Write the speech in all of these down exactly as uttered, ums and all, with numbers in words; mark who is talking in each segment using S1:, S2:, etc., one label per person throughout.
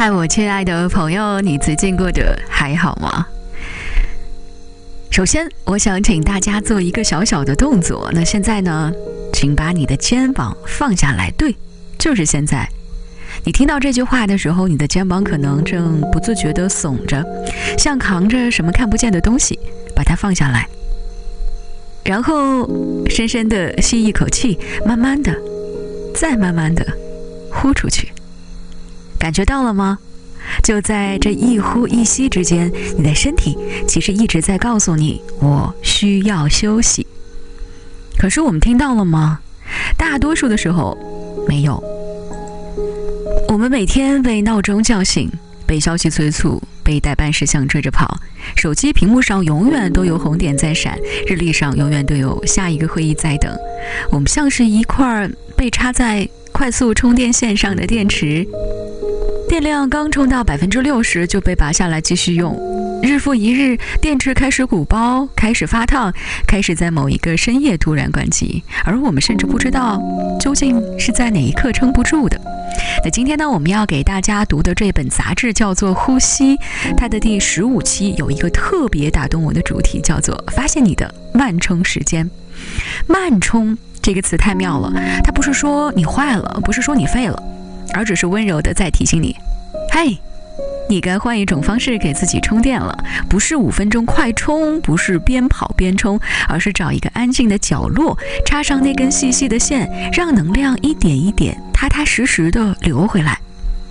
S1: 嗨，我亲爱的朋友，你最近过得还好吗？首先，我想请大家做一个小小的动作。那现在呢，请把你的肩膀放下来。对，就是现在。你听到这句话的时候，你的肩膀可能正不自觉地耸着，像扛着什么看不见的东西，把它放下来。然后深深地吸一口气，慢慢的，再慢慢的呼出去。感觉到了吗？就在这一呼一吸之间，你的身体其实一直在告诉你，我需要休息。可是我们听到了吗？大多数的时候没有。我们每天被闹钟叫醒，被消息催促，被待办事项追着跑，手机屏幕上永远都有红点在闪，日历上永远都有下一个会议在等。我们像是一块被插在快速充电线上的电池，电量刚充到百分之六十就被拔下来继续用，日复一日，电池开始鼓包，开始发烫，开始在某一个深夜突然关机，而我们甚至不知道究竟是在哪一刻撑不住的。那今天呢，我们要给大家读的这本杂志叫做《呼吸》，它的第十五期有一个特别打动我的主题，叫做发现你的慢充时间。慢充这个词太妙了，它不是说你坏了，不是说你废了，而只是温柔的在提醒你，嘿，你该换一种方式给自己充电了，不是五分钟快充，不是边跑边充，而是找一个安静的角落，插上那根细细的线，让能量一点一点踏踏实实的流回来。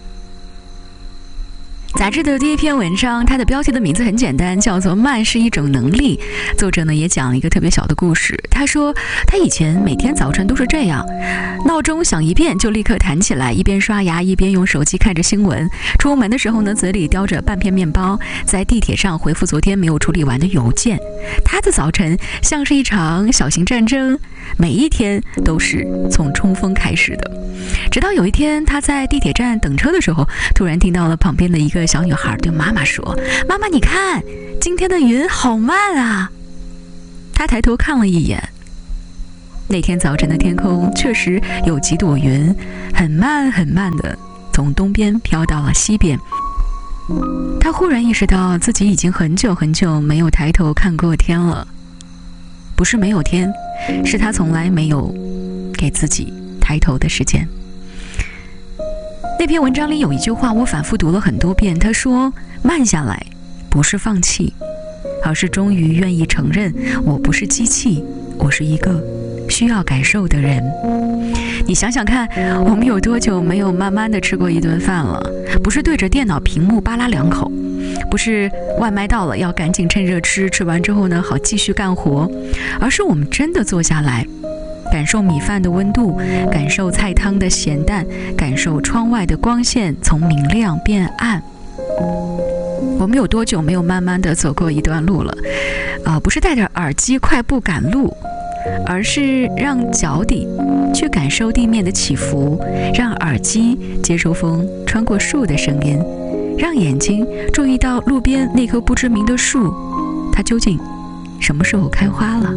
S1: 杂志的第一篇文章，它的标题的名字很简单，叫做《慢是一种能力》。作者呢也讲了一个特别小的故事。他说他以前每天早晨都是这样，闹钟响一遍就立刻弹起来，一边刷牙一边用手机看着新闻。出门的时候呢，嘴里叼着半片面包，在地铁上回复昨天没有处理完的邮件。他的早晨像是一场小型战争，每一天都是从冲锋开始的。直到有一天，他在地铁站等车的时候，突然听到了旁边的一个小女孩对妈妈说：“妈妈，你看，今天的云好慢啊！”他抬头看了一眼，那天早晨的天空确实有几朵云，很慢很慢的从东边飘到了西边。他忽然意识到自己已经很久很久没有抬头看过天了，不是没有天，是他从来没有给自己抬头的时间。那篇文章里有一句话我反复读了很多遍，他说慢下来不是放弃，而是终于愿意承认我不是机器，我是一个需要感受的人。你想想看，我们有多久没有慢慢的吃过一顿饭了？不是对着电脑屏幕扒拉两口，不是外卖到了要赶紧趁热吃，吃完之后呢好继续干活，而是我们真的坐下来，感受米饭的温度，感受菜汤的咸淡，感受窗外的光线从明亮变暗。我们有多久没有慢慢的走过一段路了？啊、呃，不是戴着耳机快步赶路，而是让脚底去感受地面的起伏，让耳机接收风穿过树的声音，让眼睛注意到路边那棵不知名的树，它究竟什么时候开花了？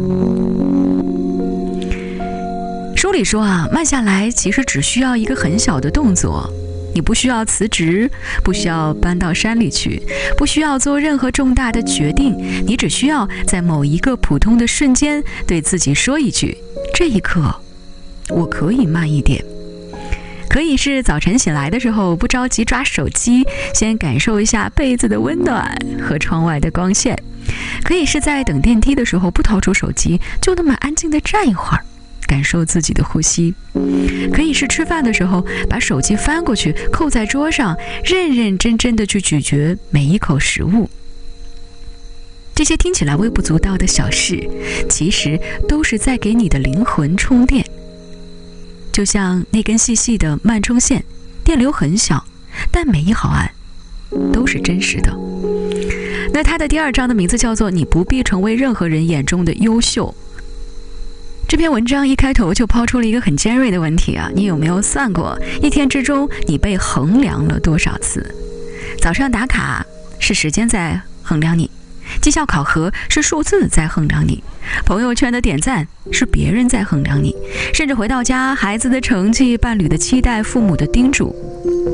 S1: 书里说啊，慢下来其实只需要一个很小的动作，你不需要辞职，不需要搬到山里去，不需要做任何重大的决定，你只需要在某一个普通的瞬间对自己说一句，这一刻我可以慢一点。可以是早晨醒来的时候不着急抓手机，先感受一下被子的温暖和窗外的光线，可以是在等电梯的时候不掏出手机，就那么安静地站一会儿，感受自己的呼吸，可以是吃饭的时候把手机翻过去扣在桌上，认认真真的去咀嚼每一口食物。这些听起来微不足道的小事，其实都是在给你的灵魂充电。就像那根细细的慢充线，电流很小，但每一毫安都是真实的。那它的第二章的名字叫做你不必成为任何人眼中的优秀。这篇文章一开头就抛出了一个很尖锐的问题啊，你有没有算过一天之中你被衡量了多少次？早上打卡是时间在衡量你，绩效考核是数字在衡量你，朋友圈的点赞是别人在衡量你，甚至回到家孩子的成绩、伴侣的期待、父母的叮嘱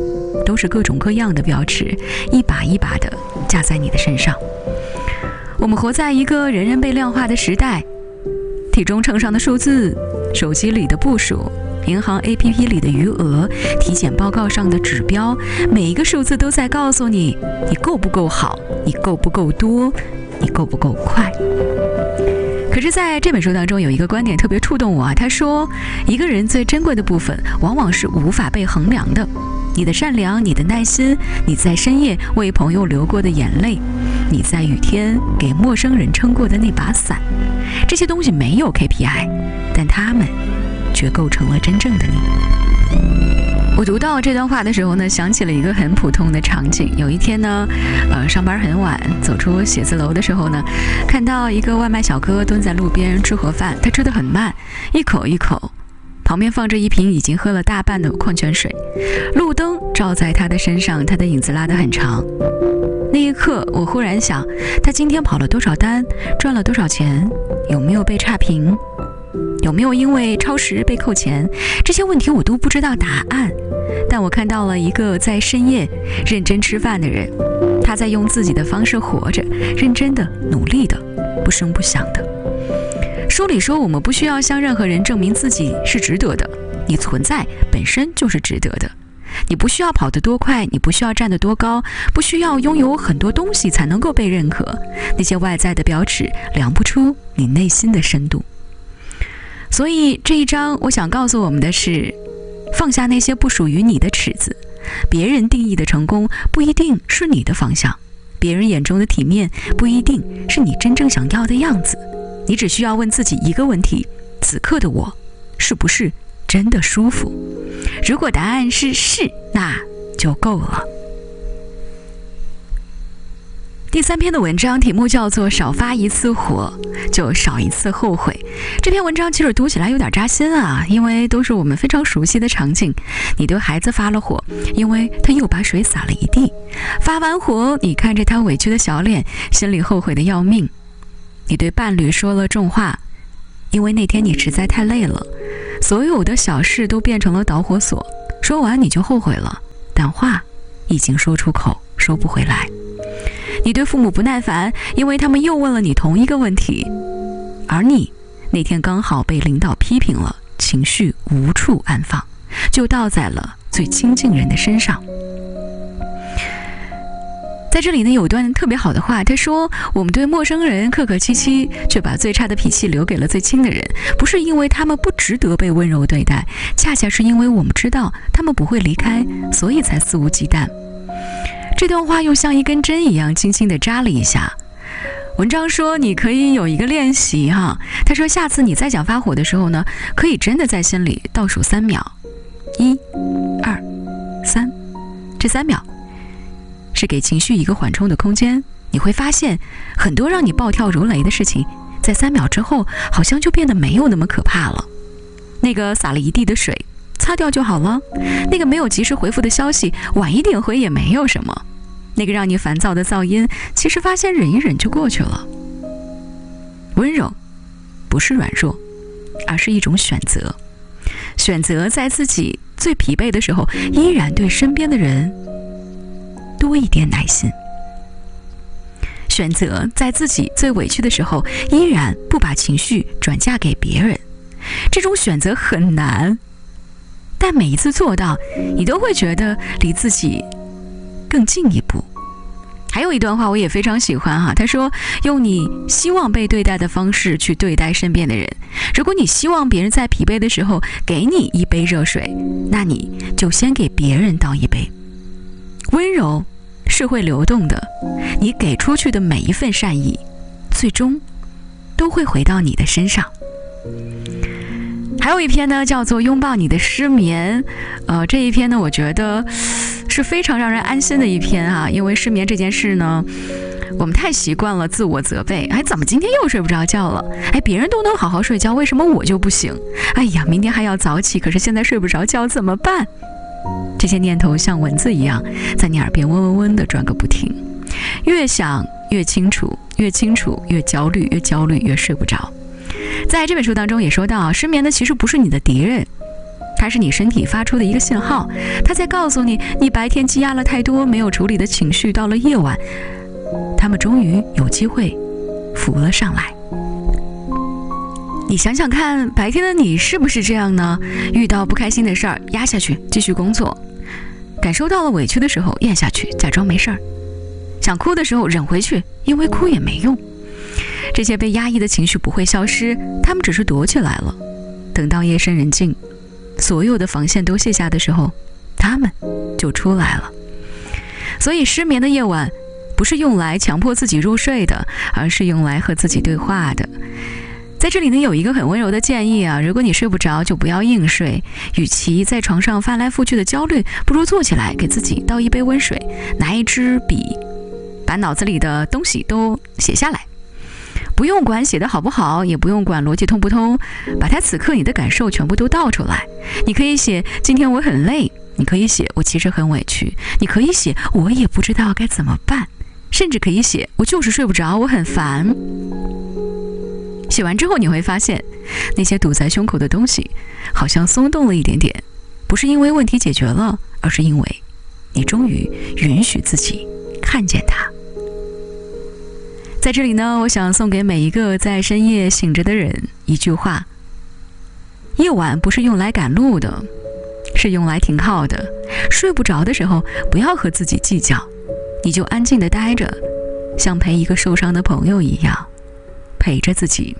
S1: 都是各种各样的标尺，一把一把的架在你的身上。我们活在一个人人被量化的时代，体重秤上的数字，手机里的步数，银行 A P P 里的余额，体检报告上的指标，每一个数字都在告诉你，你够不够好，你够不够多，你够不够快。可是在这本书当中有一个观点特别触动我啊，他说一个人最珍贵的部分往往是无法被衡量的，你的善良，你的耐心，你在深夜为朋友流过的眼泪，你在雨天给陌生人撑过的那把伞，这些东西没有 K P I， 但它们却构成了真正的你。我读到这段话的时候呢，想起了一个很普通的场景。有一天呢，呃，上班很晚，走出写字楼的时候呢，看到一个外卖小哥蹲在路边吃盒饭，他吃得很慢，一口一口，旁边放着一瓶已经喝了大半的矿泉水，路灯照在他的身上，他的影子拉得很长。那一刻，我忽然想，他今天跑了多少单，赚了多少钱，有没有被差评，有没有因为超时被扣钱，这些问题我都不知道答案。但我看到了一个在深夜认真吃饭的人，他在用自己的方式活着，认真的、努力的、不声不响的。书里说，我们不需要向任何人证明自己是值得的，你存在本身就是值得的。你不需要跑得多快，你不需要站得多高，不需要拥有很多东西才能够被认可。那些外在的标尺量不出你内心的深度。所以这一章我想告诉我们的是，放下那些不属于你的尺子，别人定义的成功不一定是你的方向，别人眼中的体面不一定是你真正想要的样子。你只需要问自己一个问题，此刻的我是不是真的舒服？如果答案是是，那就够了。第三篇的文章题目叫做少发一次火，就少一次后悔。这篇文章其实读起来有点扎心啊，因为都是我们非常熟悉的场景。你对孩子发了火，因为他又把水洒了一地。发完火，你看着他委屈的小脸，心里后悔的要命。你对伴侣说了重话，因为那天你实在太累了。所有的小事都变成了导火索，说完你就后悔了，但话已经说出口，收不回来。你对父母不耐烦，因为他们又问了你同一个问题，而你那天刚好被领导批评了，情绪无处安放，就倒在了最亲近人的身上。在这里呢，有一段特别好的话，他说，我们对陌生人客客气气，却把最差的脾气留给了最亲的人，不是因为他们不值得被温柔对待，恰恰是因为我们知道他们不会离开，所以才肆无忌惮。这段话又像一根针一样轻轻地扎了一下。文章说你可以有一个练习哈，他说下次你再想发火的时候呢，可以真的在心里倒数三秒，一、二、三，这三秒是给情绪一个缓冲的空间。你会发现很多让你暴跳如雷的事情，在三秒之后好像就变得没有那么可怕了。那个洒了一地的水擦掉就好了，那个没有及时回复的消息晚一点回也没有什么，那个让你烦躁的噪音，其实发现忍一忍就过去了。温柔不是软弱，而是一种选择，选择在自己最疲惫的时候依然对身边的人多一点耐心，选择在自己最委屈的时候依然不把情绪转嫁给别人。这种选择很难，但每一次做到，你都会觉得离自己更近一步。还有一段话我也非常喜欢哈，他说，用你希望被对待的方式去对待身边的人。如果你希望别人在疲惫的时候给你一杯热水，那你就先给别人倒一杯。温柔是会流动的，你给出去的每一份善意，最终都会回到你的身上。还有一篇呢，叫做拥抱你的失眠。呃，这一篇呢，我觉得是非常让人安心的一篇啊，因为失眠这件事呢，我们太习惯了自我责备，哎，怎么今天又睡不着觉了？哎，别人都能好好睡觉，为什么我就不行？哎呀，明天还要早起，可是现在睡不着觉，怎么办？这些念头像蚊子一样在你耳边嗡嗡嗡地转个不停，越想越清楚，越清楚越焦虑，越焦虑越睡不着。在这本书当中也说到，失眠的其实不是你的敌人， 它是你身体发出的一个信号，它在告诉你，你白天积压了太多没有处理的情绪，到了夜晚，它们终于有机会浮了上来。你想想看，白天的你是不是这样呢？遇到不开心的事儿，压下去继续工作；感受到了委屈的时候，咽下去假装没事儿；想哭的时候忍回去，因为哭也没用。这些被压抑的情绪不会消失，它们只是躲起来了。等到夜深人静，所有的防线都卸下的时候，它们就出来了。所以失眠的夜晚不是用来强迫自己入睡的，而是用来和自己对话的。在这里呢，有一个很温柔的建议啊，如果你睡不着，就不要硬睡。与其在床上翻来覆去的焦虑，不如坐起来，给自己倒一杯温水，拿一支笔，把脑子里的东西都写下来。不用管写的好不好，也不用管逻辑通不通，把它此刻你的感受全部都倒出来。你可以写今天我很累，你可以写我其实很委屈，你可以写我也不知道该怎么办，甚至可以写我就是睡不着，我很烦。写完之后你会发现，那些堵在胸口的东西好像松动了一点点，不是因为问题解决了，而是因为你终于允许自己看见它。在这里呢，我想送给每一个在深夜醒着的人一句话：夜晚不是用来赶路的，是用来停靠的。睡不着的时候，不要和自己计较，你就安静地待着，像陪一个受伤的朋友一样陪着自己。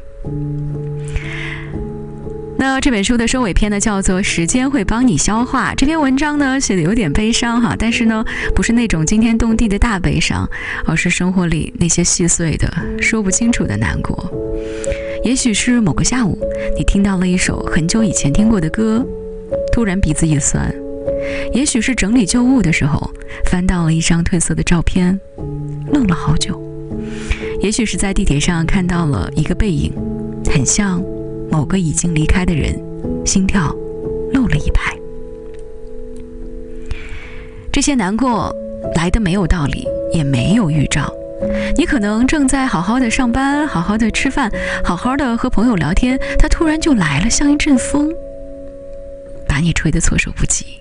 S1: 那这本书的收尾篇呢，叫做时间会帮你消化。这篇文章呢写的有点悲伤哈，但是呢不是那种惊天动地的大悲伤，而是生活里那些细碎的说不清楚的难过。也许是某个下午，你听到了一首很久以前听过的歌，突然鼻子一酸；也许是整理旧物的时候，翻到了一张褪色的照片，愣了好久；也许是在地铁上看到了一个背影，很像某个已经离开的人，心跳漏了一拍。这些难过来的没有道理，也没有预兆。你可能正在好好的上班，好好的吃饭，好好的和朋友聊天，它突然就来了，像一阵风，把你吹得措手不及。